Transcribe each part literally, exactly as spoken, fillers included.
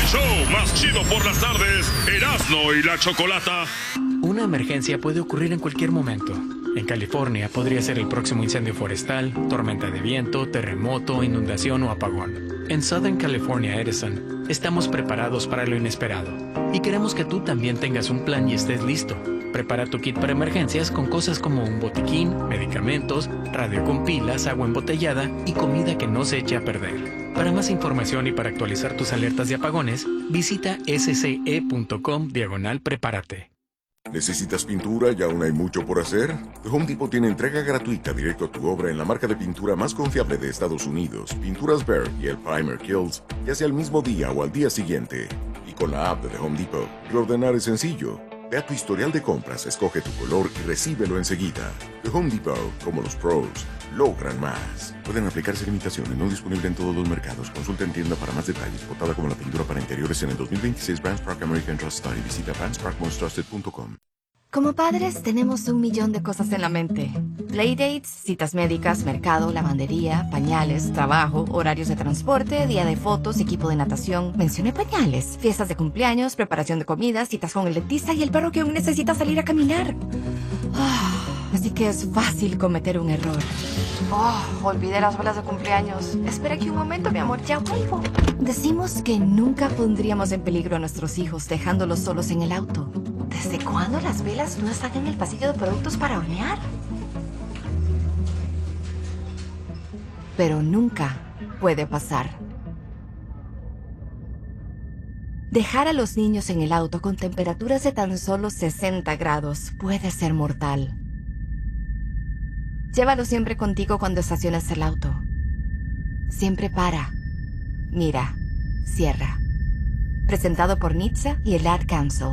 show más chido por las tardes, Erasmo y la Chocolata. Una emergencia puede ocurrir en cualquier momento. En California podría ser el próximo incendio forestal, tormenta de viento, terremoto, inundación o apagón. En Southern California Edison, estamos preparados para lo inesperado. Y queremos que tú también tengas un plan y estés listo. Prepara tu kit para emergencias con cosas como un botiquín, medicamentos, radio con pilas, agua embotellada y comida que no se eche a perder. Para más información y para actualizar tus alertas de apagones, visita sce.com diagonal prepárate. ¿Necesitas pintura y aún hay mucho por hacer? The Home Depot tiene entrega gratuita directo a tu obra en la marca de pintura más confiable de Estados Unidos, Pinturas Behr y el Primer Kills, ya sea el mismo día o al día siguiente. Y con la app de The Home Depot, reordenar es sencillo. Ve a tu historial de compras, escoge tu color y recíbelo enseguida. The Home Depot, como los pros, logran más. Pueden aplicarse limitaciones, no disponible en todos los mercados. Consulta en tienda para más detalles. Portada como la pintura para interiores en el dos mil veintiséis Vans Park American Trust Study. Visita vans park most trusted punto com. Como padres tenemos un millón de cosas en la mente. Playdates, citas médicas, mercado, lavandería, pañales, trabajo, horarios de transporte, día de fotos, equipo de natación. Mencioné pañales, fiestas de cumpleaños, preparación de comidas, citas con el dentista y el perro que aún necesita salir a caminar. Oh, así que es fácil cometer un error. Oh, olvidé las bolas de cumpleaños. Espera aquí un momento, mi amor, ya vuelvo. Decimos que nunca pondríamos en peligro a nuestros hijos dejándolos solos en el auto. ¿Desde cuándo las velas no están en el pasillo de productos para hornear? Pero nunca puede pasar. Dejar a los niños en el auto con temperaturas de tan solo sesenta grados puede ser mortal. Llévalo siempre contigo cuando estaciones el auto. Siempre para, mira, cierra. Presentado por N H T S A y el Ad Council.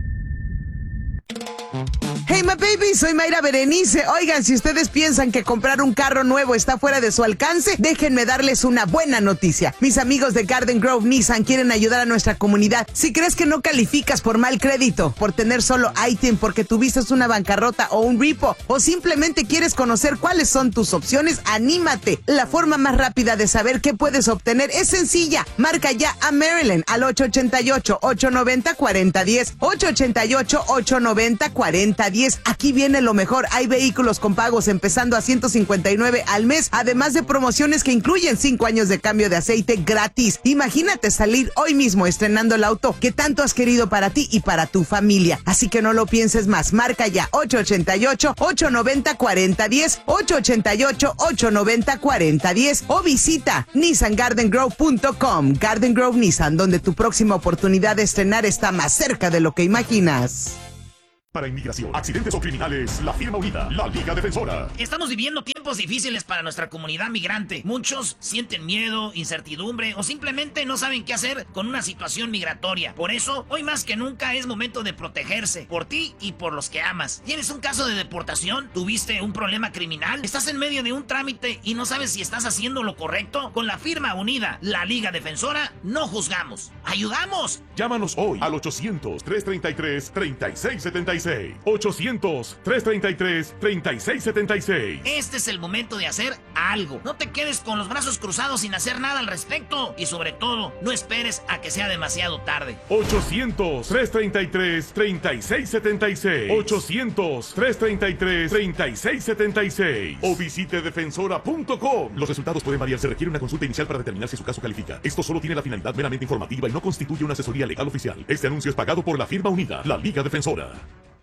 Hey, my baby, soy Mayra Berenice. Oigan, si ustedes piensan que comprar un carro nuevo está fuera de su alcance, déjenme darles una buena noticia. Mis amigos de Garden Grove Nissan quieren ayudar a nuestra comunidad. Si crees que no calificas por mal crédito, por tener solo I T I N, porque tuviste una bancarrota o un repo, o simplemente quieres conocer cuáles son tus opciones, anímate. La forma más rápida de saber qué puedes obtener es sencilla. Marca ya a Maryland al ocho ocho ocho, ocho nueve cero, cuatro cero uno cero, ocho ocho ocho, ocho nueve cero, cuatro cero uno cero. Aquí viene lo mejor. Hay vehículos con pagos empezando a ciento cincuenta y nueve al mes, además de promociones que incluyen cinco años de cambio de aceite gratis. Imagínate salir hoy mismo estrenando el auto que tanto has querido para ti y para tu familia. Así que no lo pienses más. Marca ya ocho ocho ocho, ocho nueve cero, cuatro cero uno cero, ocho ocho ocho, ocho nueve cero, cuatro cero uno cero o visita nissan garden grove punto com. Garden Grove Nissan, donde tu próxima oportunidad de estrenar está más cerca de lo que imaginas. Para inmigración, accidentes o criminales, la firma unida, la Liga Defensora. Estamos viviendo tiempos difíciles para nuestra comunidad migrante. Muchos sienten miedo, incertidumbre o simplemente no saben qué hacer con una situación migratoria. Por eso, hoy más que nunca es momento de protegerse por ti y por los que amas. ¿Tienes un caso de deportación? ¿Tuviste un problema criminal? ¿Estás en medio de un trámite y no sabes si estás haciendo lo correcto? Con la firma unida, la Liga Defensora, no juzgamos. ¡Ayudamos! Llámanos hoy al ochocientos, trescientos treinta y tres, treinta y seis setenta y seis. ochocientos, trescientos treinta y tres, treinta y seis setenta y seis. Este es el momento de hacer algo. No te quedes con los brazos cruzados sin hacer nada al respecto. Y sobre todo, no esperes a que sea demasiado tarde. ochocientos, trescientos treinta y tres, treinta y seis setenta y seis. ochocientos, trescientos treinta y tres, treinta y seis setenta y seis. O visite defensora punto com. Los resultados pueden variar. Se requiere una consulta inicial para determinar si su caso califica. Esto solo tiene la finalidad meramente informativa y no constituye una asesoría legal oficial. Este anuncio es pagado por la firma unida, la Liga Defensora.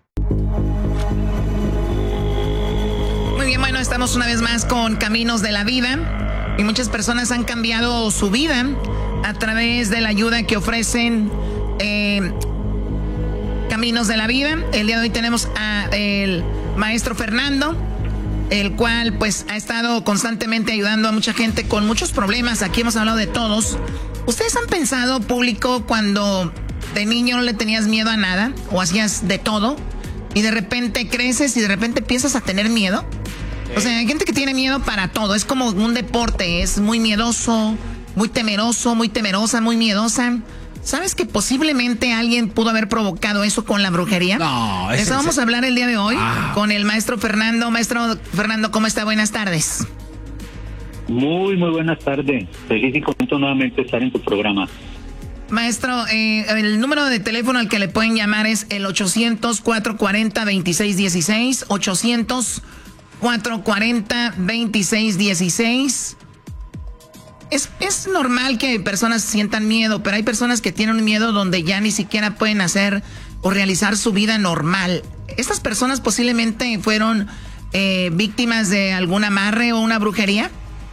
Muy bien, bueno, estamos una vez más con Caminos de la Vida y muchas personas han cambiado su vida a través de la ayuda que ofrecen eh, Caminos de la Vida. El día de hoy tenemos a el maestro Fernando, el cual pues ha estado constantemente ayudando a mucha gente con muchos problemas. Aquí hemos hablado de todos. ¿Ustedes han pensado, público, cuando de niño no le tenías miedo a nada o hacías de todo y de repente creces y de repente empiezas a tener miedo? O sea, hay gente que tiene miedo para todo. Es como un deporte. Es muy miedoso, muy temeroso, muy temerosa, muy miedosa. ¿Sabes que posiblemente alguien pudo haber provocado eso con la brujería? No, eso vamos a hablar el día de hoy ah. con el maestro Fernando. Maestro Fernando, ¿cómo está? Buenas tardes. Muy, muy buenas tardes. Feliz y contento nuevamente estar en tu programa. Maestro, eh, el número de teléfono al que le pueden llamar es el ochocientos, cuatrocientos cuarenta, veintiséis dieciséis, ochocientos, cuatrocientos cuarenta, veintiséis dieciséis. Es, es normal que personas sientan miedo, pero hay personas que tienen un miedo donde ya ni siquiera pueden hacer o realizar su vida normal. ¿Estas personas posiblemente fueron eh, víctimas de algún amarre o una brujería?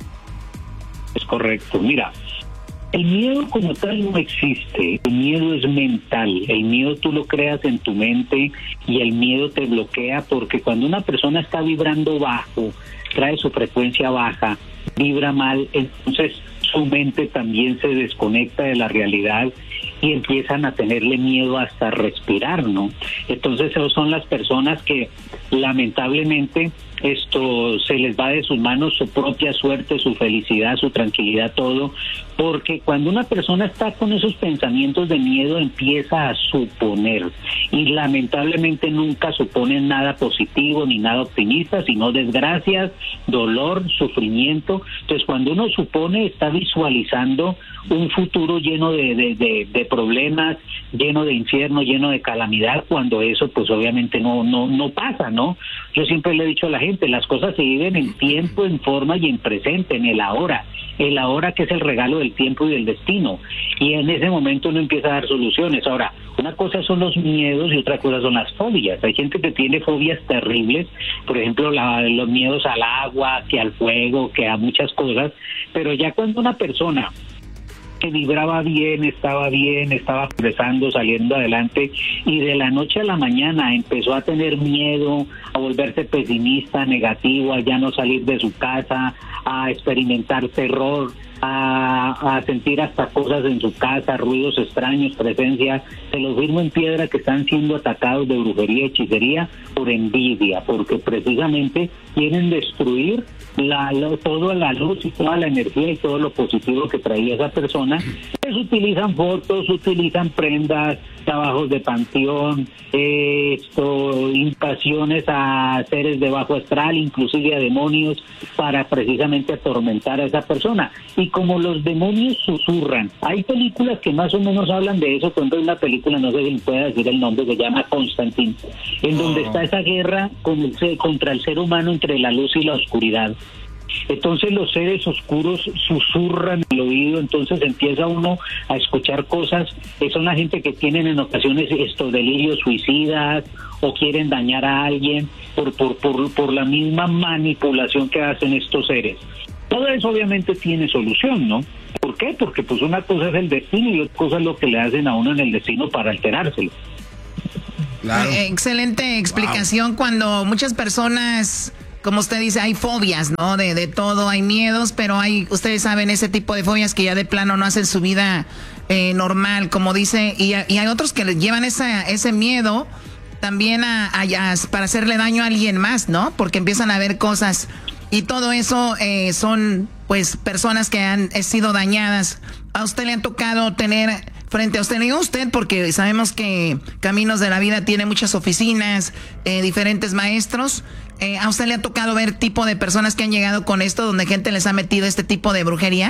Es correcto. Mira, el miedo como tal no existe, el miedo es mental, el miedo tú lo creas en tu mente y el miedo te bloquea porque cuando una persona está vibrando bajo, trae su frecuencia baja, vibra mal, entonces su mente también se desconecta de la realidad y empiezan a tenerle miedo hasta respirar, ¿no? Entonces esas son las personas que lamentablemente esto se les va de sus manos su propia suerte, su felicidad, su tranquilidad, todo, porque cuando una persona está con esos pensamientos de miedo empieza a suponer y lamentablemente nunca suponen nada positivo ni nada optimista, sino desgracias, dolor, sufrimiento. Entonces cuando uno supone está visualizando un futuro lleno de, de, de, de problemas, lleno de infierno, lleno de calamidad, cuando eso pues obviamente no, no, no pasa, ¿no? Yo siempre le he dicho a la gente, las cosas se viven en tiempo, en forma y en presente, en el ahora. El ahora que es el regalo del tiempo y del destino. Y en ese momento uno empieza a dar soluciones. Ahora, una cosa son los miedos y otra cosa son las fobias. Hay gente que tiene fobias terribles, por ejemplo, la, los miedos al agua, que al fuego, que a muchas cosas, pero ya cuando una persona que vibraba bien, estaba bien, estaba progresando, saliendo adelante y de la noche a la mañana empezó a tener miedo, a volverse pesimista, negativo, a ya no salir de su casa, a experimentar terror, a, a sentir hasta cosas en su casa, ruidos extraños, presencia, se los firmo en piedra que están siendo atacados de brujería y hechicería por envidia, porque precisamente quieren destruir la, lo, toda la luz y toda la energía y todo lo positivo que traía esa persona. Pues utilizan fotos, utilizan prendas, trabajos de panteón, eh, esto, invasiones a seres de bajo astral, inclusive a demonios, para precisamente atormentar a esa persona. Y como los demonios susurran, hay películas que más o menos hablan de eso. Cuando hay una película, no sé si me puede decir el nombre, se llama Constantine, en donde está esa guerra con el, contra el ser humano entre la luz y la oscuridad. Entonces los seres oscuros susurran en el oído, entonces empieza uno a escuchar cosas. Son la gente que tienen en ocasiones estos delirios suicidas o quieren dañar a alguien por, por, por, por la misma manipulación que hacen estos seres. Todo eso obviamente tiene solución, ¿no? ¿Por qué? Porque pues una cosa es el destino y otra cosa es lo que le hacen a uno en el destino para alterárselo. Claro. Eh, excelente explicación. Wow. Cuando muchas personas, como usted dice, hay fobias, ¿no? De, de todo, hay miedos, pero hay, ustedes saben, ese tipo de fobias que ya de plano no hacen su vida eh, normal, como dice, y, y hay otros que les llevan esa, ese miedo también a, a, a, para hacerle daño a alguien más, ¿no? Porque empiezan a ver cosas y todo eso eh, son, pues, personas que han sido dañadas. ¿A usted le ha tocado tener frente a usted, digo usted, porque sabemos que Caminos de la Vida tiene muchas oficinas, eh, diferentes maestros? Eh, ¿A usted le ha tocado ver tipo de personas que han llegado con esto, donde gente les ha metido este tipo de brujería?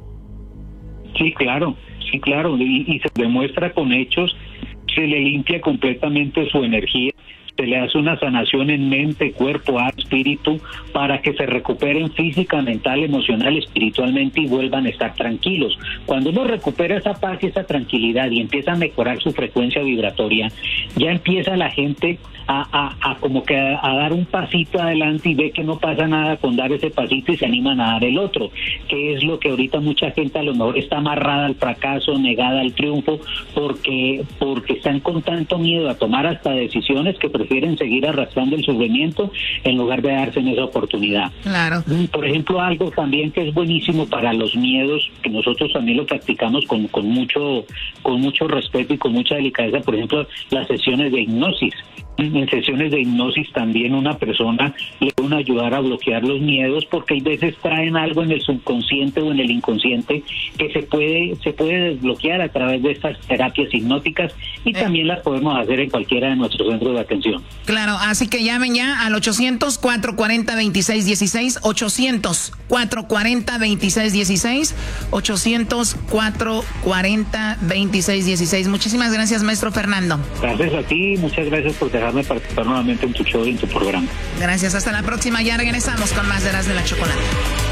Sí, claro, sí, claro, y, y se demuestra con hechos, se le limpia completamente su energía, se le hace una sanación en mente, cuerpo, alma, espíritu, para que se recuperen física, mental, emocional, espiritualmente y vuelvan a estar tranquilos. Cuando uno recupera esa paz y esa tranquilidad y empieza a mejorar su frecuencia vibratoria, ya empieza la gente a, a, a como que a, a dar un pasito adelante y ve que no pasa nada con dar ese pasito y se animan a dar el otro, que es lo que ahorita mucha gente a lo mejor está amarrada al fracaso, negada al triunfo, porque, porque están con tanto miedo a tomar hasta decisiones que prefieren seguir arrastrando el sufrimiento en lugar de darse en esa oportunidad. Claro. Por ejemplo, algo también que es buenísimo para los miedos, que nosotros también lo practicamos con, con mucho con mucho respeto y con mucha delicadeza, por ejemplo, las sesiones de hipnosis. En sesiones de hipnosis también una persona le puede ayudar a bloquear los miedos, porque hay veces traen algo en el subconsciente o en el inconsciente que se puede se puede desbloquear a través de estas terapias hipnóticas, y eh. también las podemos hacer en cualquiera de nuestros centros de atención. Claro, así que llamen ya al ochocientos, cuatrocientos cuarenta, veintiséis dieciséis, ochocientos, cuatrocientos cuarenta, veintiséis dieciséis, ochocientos, cuatrocientos cuarenta, veintiséis dieciséis. Muchísimas gracias, maestro Fernando. Gracias a ti, muchas gracias por dejarme participar nuevamente en tu show y en tu programa. Gracias, hasta la próxima. Ya regresamos con más de Erasmo y la Chocolata.